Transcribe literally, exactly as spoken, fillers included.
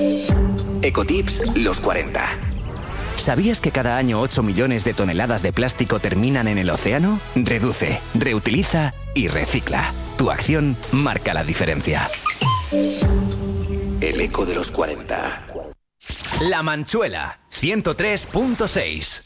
Ecotips los cuarenta. ¿Sabías que cada año ocho millones de toneladas de plástico terminan en el océano? Reduce, reutiliza y recicla. Tu acción marca la diferencia. El eco de los cuarenta. La Manchuela, ciento tres punto seis.